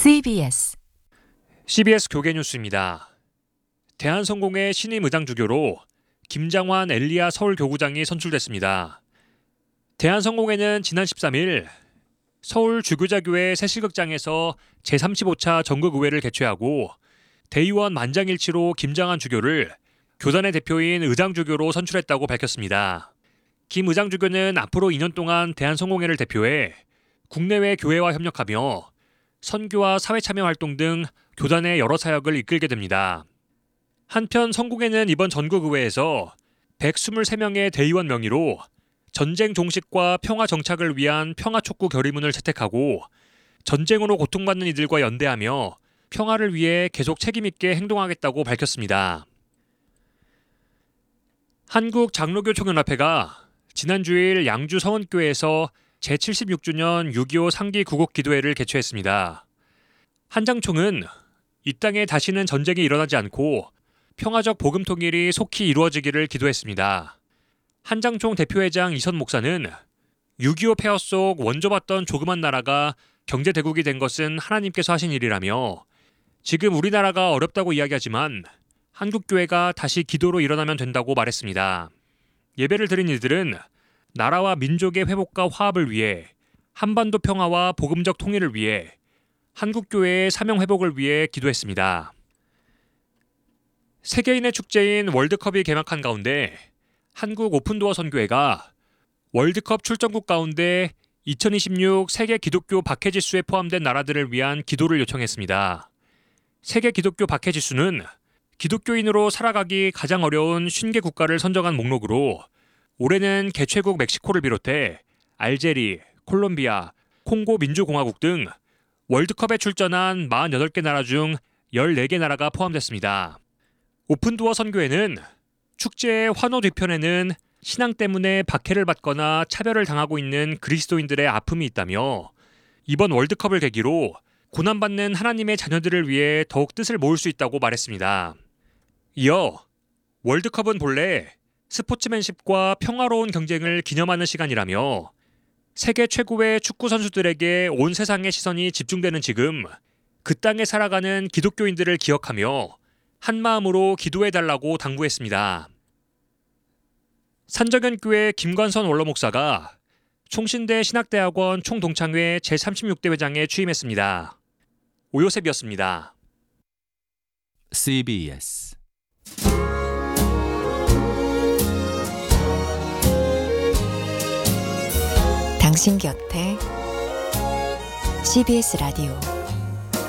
CBS 교계 뉴스입니다. 대한성공회 신임 의장주교로 김장환 엘리야 서울교구장이 선출됐습니다. 대한성공회는 지난 13일 서울 주교자교회 새실극장에서 제35차 전국의회를 개최하고 대의원 만장일치로 김장환 주교를 교단의 대표인 의장주교로 선출했다고 밝혔습니다. 김 의장주교는 앞으로 2년 동안 대한성공회를 대표해 국내외 교회와 협력하며 선교와 사회참여 활동 등 교단의 여러 사역을 이끌게 됩니다. 한편 성공회는 이번 전국의회에서 123명의 대의원 명의로 전쟁 종식과 평화 정착을 위한 평화촉구 결의문을 채택하고 전쟁으로 고통받는 이들과 연대하며 평화를 위해 계속 책임있게 행동하겠다고 밝혔습니다. 한국장로교총연합회가 지난 주일 양주 서원교회에서 제76주년 6.25 상기 구국 기도회를 개최했습니다. 한장총은 이 땅에 다시는 전쟁이 일어나지 않고 평화적 복음 통일이 속히 이루어지기를 기도했습니다. 한장총 대표회장 이선 목사는 6.25 폐허 속 원조받던 조그만 나라가 경제 대국이 된 것은 하나님께서 하신 일이라며 지금 우리나라가 어렵다고 이야기하지만 한국교회가 다시 기도로 일어나면 된다고 말했습니다. 예배를 드린 이들은 나라와 민족의 회복과 화합을 위해 한반도 평화와 복음적 통일을 위해 한국교회의 사명 회복을 위해 기도했습니다. 세계인의 축제인 월드컵이 개막한 가운데 한국 오픈도어 선교회가 월드컵 출전국 가운데 2026 세계 기독교 박해지수에 포함된 나라들을 위한 기도를 요청했습니다. 세계 기독교 박해지수는 기독교인으로 살아가기 가장 어려운 50개 국가를 선정한 목록으로 올해는 개최국 멕시코를 비롯해 알제리, 콜롬비아, 콩고 민주공화국 등 월드컵에 출전한 48개 나라 중 14개 나라가 포함됐습니다. 오픈도어 선교회는 축제의 환호 뒤편에는 신앙 때문에 박해를 받거나 차별을 당하고 있는 그리스도인들의 아픔이 있다며 이번 월드컵을 계기로 고난받는 하나님의 자녀들을 위해 더욱 뜻을 모을 수 있다고 말했습니다. 이어 월드컵은 본래 스포츠맨십과 평화로운 경쟁을 기념하는 시간이라며 세계 최고의 축구 선수들에게 온 세상의 시선이 집중되는 지금 그 땅에 살아가는 기독교인들을 기억하며 한마음으로 기도해달라고 당부했습니다. 산정현교회 김관선 원로목사가 총신대 신학대학원 총동창회 제36대 회장에 취임했습니다. 오요셉이었습니다. CBS 당신 곁에 CBS 라디오